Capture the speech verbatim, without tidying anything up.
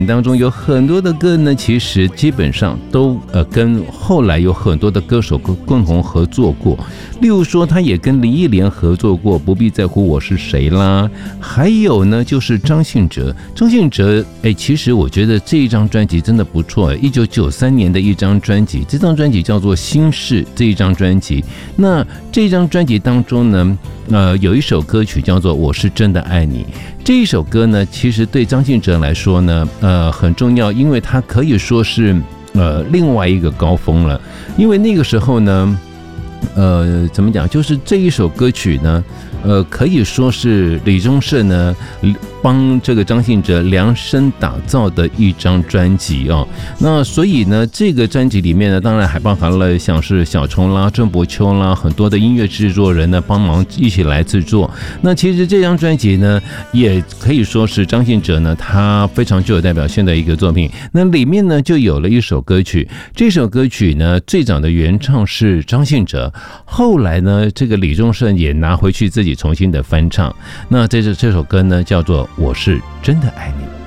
当中有很多的歌呢，其实基本上都呃跟后来有很多的歌手共同合作过，例如说他也跟林忆莲合作过不必在乎我是谁啦，还有呢就是张信哲。张信哲哎，其实我觉得这一张专辑真的不错，一九九三年的一张专辑，这张专辑叫做心事。这一张专辑，那这张专辑当中呢呃，有一首歌曲叫做我是真的爱你。这一首歌呢，其实对张信哲来说呢，呃，很重要，因为它可以说是呃另外一个高峰了。因为那个时候呢，呃，怎么讲？就是这一首歌曲呢，呃，可以说是李宗盛呢帮这个张信哲量身打造的一张专辑哦。那所以呢，这个专辑里面呢，当然还包含了像是小虫啦、郑伯秋啦，很多的音乐制作人呢帮忙一起来制作。那其实这张专辑呢，也可以说是张信哲呢他非常具有代表性的一个作品。那里面呢就有了一首歌曲，这首歌曲呢最早的原唱是张信哲，后来呢这个李宗盛也拿回去自己重新的翻唱。那这这首歌呢叫做我是真的爱你。